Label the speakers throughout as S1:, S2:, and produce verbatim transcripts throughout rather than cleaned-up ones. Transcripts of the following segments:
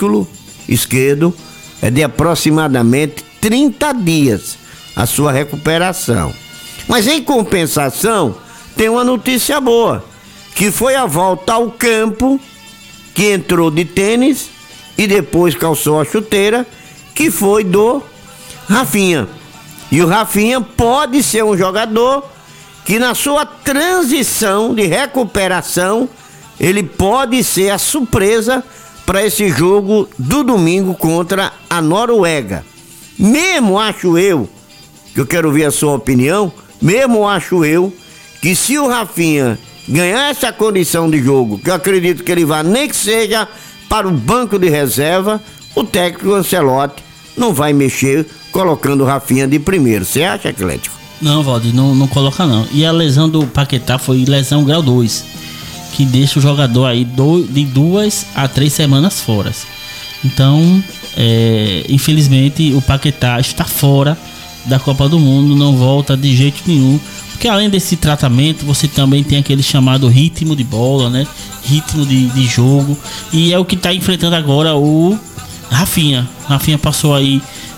S1: músculo esquerdo, é de aproximadamente trinta dias a sua recuperação. Mas em compensação, tem uma notícia boa, que foi a volta ao campo, que entrou de tênis e depois calçou a chuteira, que foi do Rafinha. E o Rafinha pode ser um jogador que na sua transição de recuperação, ele pode ser a surpresa para esse jogo do domingo contra a Noruega. Mesmo acho eu, que eu quero ver a sua opinião, mesmo acho eu, que se o Rafinha ganhar essa condição de jogo, que eu acredito que ele vá, nem que seja para o banco de reserva, o técnico Ancelotti não vai mexer colocando o Rafinha de primeiro. Você acha, Atlético?
S2: Não, Valdir, não, não coloca não. E a lesão do Paquetá foi lesão grau dois, que deixa o jogador aí do, de duas a três semanas fora. Então, é, infelizmente, o Paquetá está fora da Copa do Mundo, não volta de jeito nenhum. Porque além desse tratamento, você também tem aquele chamado ritmo de bola, né? Ritmo de, de jogo. E é o que está enfrentando agora o Rafinha. Rafinha passou aí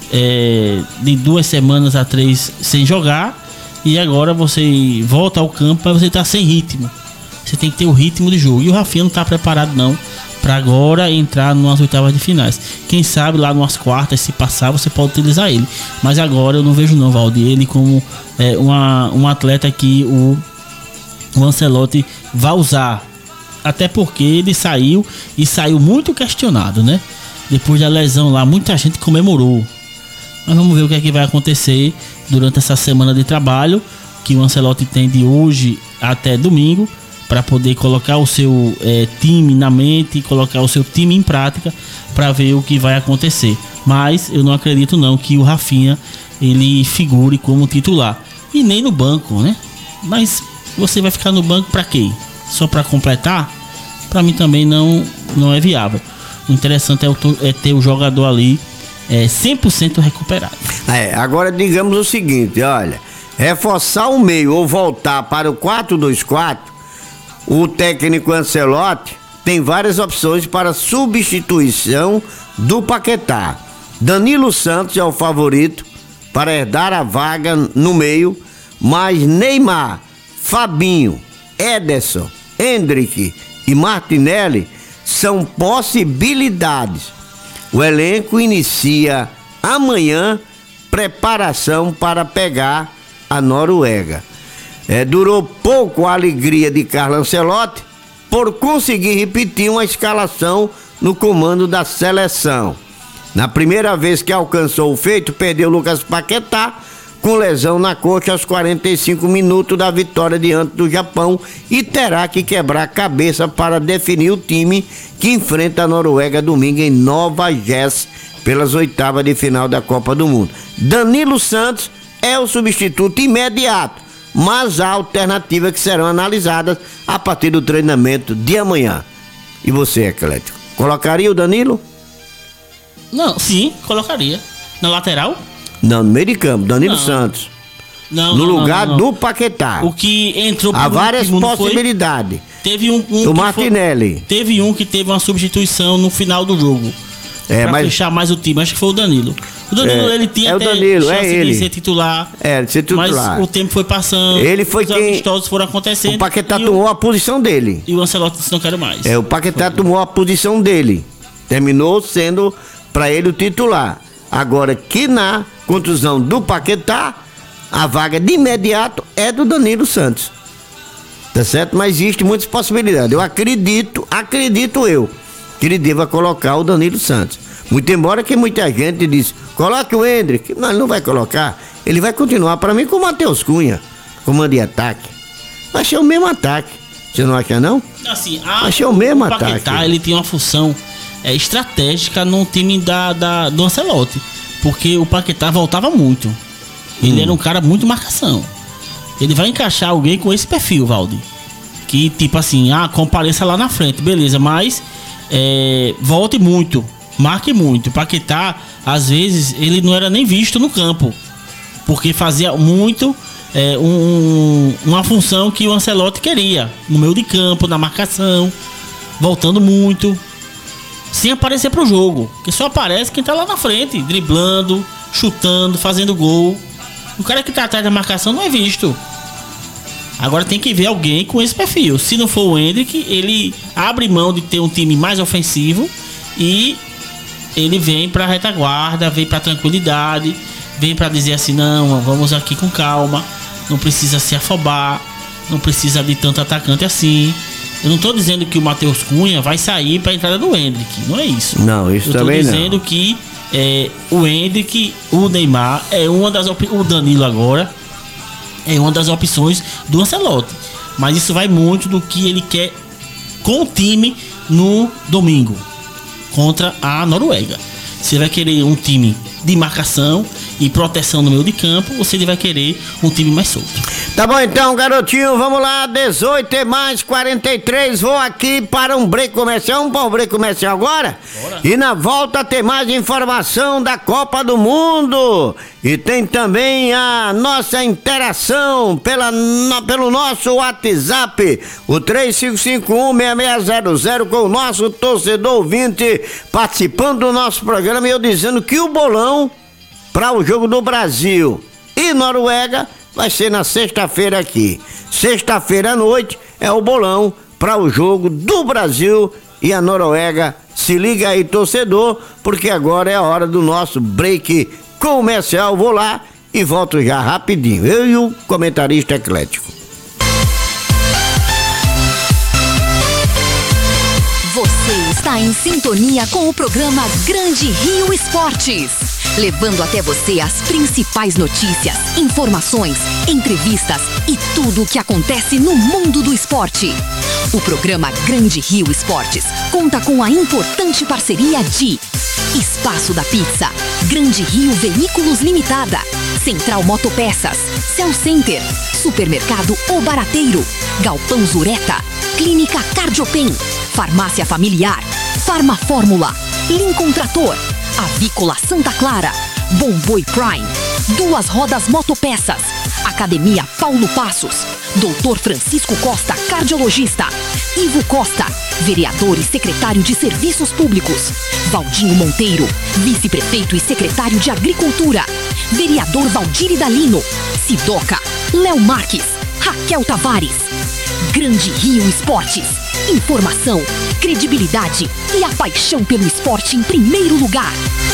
S2: é, de duas semanas a três sem jogar. E agora você volta ao campo, mas você está sem ritmo. Você tem que ter o ritmo de jogo. E o Rafinha não está preparado não para agora entrar nas oitavas de finais. Quem sabe lá nas quartas, se passar, você pode utilizar ele. Mas agora eu não vejo não, Valdir, ele como é, uma, um atleta que o, o Ancelotti vai usar. Até porque ele saiu e saiu muito questionado, né? Depois da lesão lá, muita gente comemorou. Mas vamos ver o que é que vai acontecer durante essa semana de trabalho que o Ancelotti tem de hoje até domingo, para poder colocar o seu é, time na mente, colocar o seu time em prática para ver o que vai acontecer. Mas eu não acredito não que o Rafinha ele figure como titular e nem no banco, né? Mas você vai ficar no banco para quê? Só para completar? Para mim também não não é viável. O interessante é, o, é ter o jogador ali é, cem por cento recuperado.
S1: É, agora digamos o seguinte, olha, reforçar o meio ou voltar para o quatro dois quatro, o técnico Ancelotti tem várias opções para substituição do Paquetá. Danilo Santos é o favorito para herdar a vaga no meio, mas Neymar, Fabinho, Ederson, Endrick e Martinelli são possibilidades. O elenco inicia amanhã preparação para pegar a Noruega. É, durou pouco a alegria de Carlo Ancelotti por conseguir repetir uma escalação no comando da seleção. Na primeira vez que alcançou o feito, perdeu Lucas Paquetá com lesão na coxa aos quarenta e cinco minutos da vitória diante do Japão e terá que quebrar a cabeça para definir o time que enfrenta a Noruega domingo em Nova Jersey pelas oitavas de final da Copa do Mundo. Danilo Santos é o substituto imediato, mas há alternativas que serão analisadas a partir do treinamento de amanhã. E você, Atlético, colocaria o Danilo?
S2: Não, sim, colocaria. Na lateral?
S1: Não, no meio de campo, Danilo
S2: não.
S1: Santos.
S2: Não,
S1: no
S2: não,
S1: lugar
S2: não, não, não.
S1: do Paquetá.
S2: O que entrou
S1: há várias
S2: último,
S1: possibilidades.
S2: Teve um, um
S1: o Martinelli.
S2: Foi, teve um que teve uma substituição no final do jogo.
S1: É,
S2: pra
S1: mas
S2: fechar mais o time, acho que foi o Danilo. O Danilo,
S1: é,
S2: ele tinha
S1: é o Danilo,
S2: chance
S1: é ele.
S2: de ser titular.
S1: É, de ser titular.
S2: Mas o tempo foi passando.
S1: Ele foi
S2: os
S1: quem...
S2: amistosos foram acontecendo.
S1: O Paquetá
S2: e
S1: tomou
S2: o...
S1: a posição dele.
S2: E o Ancelotti disse: não quero mais.
S1: É, o Paquetá foi. tomou a posição dele. Terminou sendo para ele o titular. Agora que na contusão do Paquetá, a vaga de imediato é do Danilo Santos. Tá certo? Mas existe muitas possibilidades. Eu acredito, acredito eu, que ele deva colocar o Danilo Santos. Muito embora que muita gente diz, coloque o Endrick. Não, ele não vai colocar. Ele vai continuar para mim com o Matheus Cunha, comando de ataque. Vai ser o mesmo ataque. Você não acha não?
S2: Assim, a,
S1: vai ser o mesmo
S2: o
S1: ataque.
S2: Paquetá, ele tem uma função é, estratégica no time da, da, do Ancelotti. Porque o Paquetá voltava muito. Ele hum. era um cara muito marcação. Ele vai encaixar alguém com esse perfil, Valdir. Que tipo assim, ah, compareça lá na frente, beleza, mas é, volte muito. Marque muito. O Paquetá, às vezes, ele não era nem visto no campo, porque fazia muito é, um, uma função que o Ancelotti queria, no meio de campo, na marcação, voltando muito. sem aparecer pro jogo. Porque só aparece quem tá lá na frente, driblando, chutando, fazendo gol. O cara que tá atrás da marcação não é visto. Agora tem que ver alguém com esse perfil. Se não for o Endrick, ele abre mão de ter um time mais ofensivo e ele vem pra retaguarda, vem pra tranquilidade, vem pra dizer assim, não, vamos aqui com calma, não precisa se afobar, não precisa de tanto atacante assim. Eu não tô dizendo que o Matheus Cunha vai sair pra entrada do Endrick, não é isso.
S1: Não, isso
S2: Eu
S1: também não.
S2: tô dizendo que é, o Endrick, o Neymar, é uma das op- o Danilo agora é uma das opções do Ancelotti. Mas isso vai muito do que ele quer com o time no domingo contra a Noruega. Você vai querer um time de marcação e proteção no meio de campo, ou você vai querer um time mais solto.
S1: Tá bom então, garotinho, vamos lá, dezoito e mais quarenta e três, vou aqui para um break comercial, vamos para um break comercial agora?
S2: Bora.
S1: E na volta tem mais informação da Copa do Mundo e tem também a nossa interação pela, no, pelo nosso WhatsApp, o três cinco cinco um, seis seis zero zero, com o nosso torcedor ouvinte participando do nosso programa e eu dizendo que o bolão para o jogo do Brasil e Noruega vai ser na sexta-feira aqui. Sexta-feira à noite é o bolão para o jogo do Brasil e a Noruega. Se liga aí, torcedor, porque agora é a hora do nosso break comercial. Vou lá e volto já rapidinho. Eu e o comentarista eclético.
S3: Você está em sintonia com o programa Grande Rio Esportes, levando até você as principais notícias, informações, entrevistas e tudo o que acontece no mundo do esporte. O programa Grande Rio Esportes conta com a importante parceria de Espaço da Pizza, Grande Rio Veículos Limitada, Central Motopeças, Cell Center, Supermercado O Barateiro, Galpão Zureta, Clínica Cardiopen, Farmácia Familiar, Farma Fórmula, Lincoln Trator, Avícola Santa Clara, Bomboi Prime, Duas Rodas Motopeças, Academia Paulo Passos, doutor Francisco Costa, cardiologista, Ivo Costa, vereador e secretário de Serviços Públicos, Valdinho Monteiro, vice-prefeito e secretário de Agricultura, vereador Valdir Dalino, Sidoca, Léo Marques, Raquel Tavares. Grande Rio Esportes, informação, credibilidade e a paixão pelo esporte em primeiro lugar.